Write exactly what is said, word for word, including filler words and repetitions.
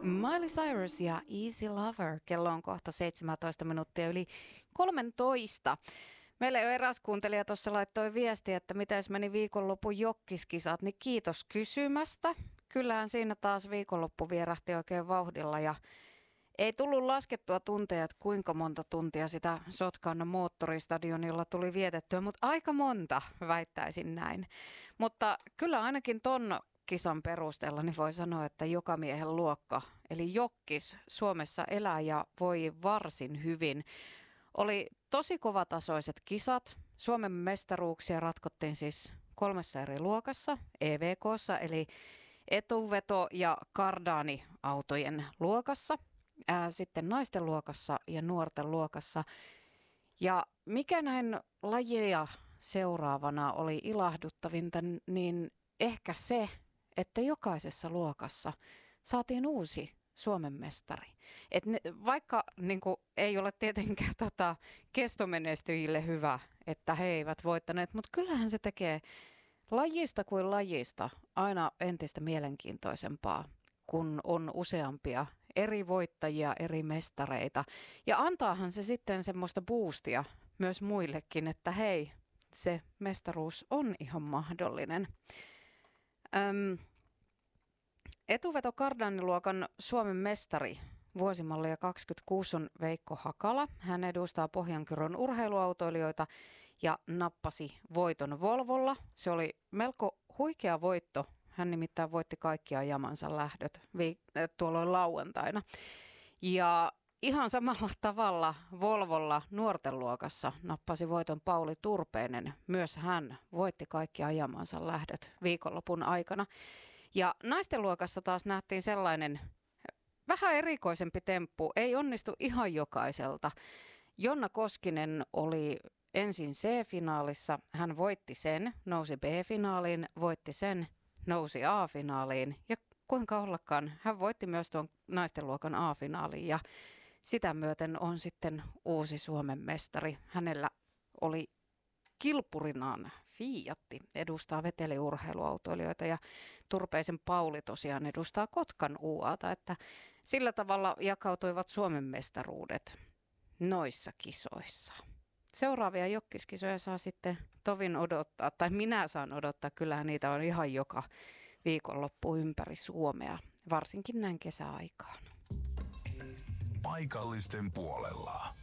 Miley Cyrus ja Easy Lover. Kello on kohta seitsemäntoista minuuttia yli kolmetoista. Meillä jo eräs kuuntelija tuossa laittoi viestiä, että mitäs meni viikonlopun jokkiskisat, niin kiitos kysymästä. Kyllähän siinä taas viikonloppu vierähti oikein vauhdilla ja ei tullut laskettua tunteja, että kuinka monta tuntia sitä Sotkan moottoristadionilla tuli vietettyä, mutta aika monta, väittäisin näin. Mutta kyllä ainakin ton kisan perusteella niin voi sanoa, että joka miehen luokka, eli jokkis, Suomessa elää ja voi varsin hyvin. Oli tosi kovatasoiset kisat. Suomen mestaruuksia ratkottiin siis kolmessa eri luokassa, E V K:ssa, eli etuveto- ja kardaaniautojen luokassa. Ää, sitten naisten luokassa ja nuorten luokassa. Ja mikä näin lajia seuraavana oli ilahduttavinta, niin ehkä se, että jokaisessa luokassa saatiin uusi Suomen mestari. Et ne, vaikka niin kuin, ei ole tietenkään tota, kestomenestyjille hyvä, että he eivät voittaneet, mutta kyllähän se tekee lajista kuin lajista aina entistä mielenkiintoisempaa, kun on useampia eri voittajia, eri mestareita. Ja antaahan se sitten semmoista boostia myös muillekin, että hei, se mestaruus on ihan mahdollinen. Öm, etuveto kardaaniluokan Suomen mestari vuosimallia kaksikymmentäkuusi on Veikko Hakala. Hän edustaa Pohjankyrön urheiluautoilijoita ja nappasi voiton Volvolla. Se oli melko huikea voitto. Hän nimittäin voitti kaikki ajamansa lähdöt viik- tuolloin lauantaina. Ja ihan samalla tavalla Volvolla nuorten luokassa nappasi voiton Pauli Turpeinen. Myös hän voitti kaikki ajamansa lähdöt viikonlopun aikana. Ja naisten luokassa taas nähtiin sellainen vähän erikoisempi temppu. Ei onnistu ihan jokaiselta. Jonna Koskinen oli ensin C-finaalissa. Hän voitti sen, nousi B-finaaliin, voitti sen, nousi A-finaaliin. Ja kuinka ollakaan, hän voitti myös tuon naisten luokan A-finaaliin ja sitä myöten on sitten uusi Suomen mestari. Hänellä oli kilpurinaan Fiatti, edustaa veteliurheiluautoilijoita ja Turpeisen Pauli tosiaan edustaa Kotkan U A:ta, että sillä tavalla jakautuivat Suomen mestaruudet noissa kisoissa. Seuraavia jokkiskisoja saa sitten tovin odottaa, tai minä saan odottaa, kyllähän niitä on ihan joka viikonloppu ympäri Suomea, varsinkin näin kesäaikaan. Paikallisten puolella.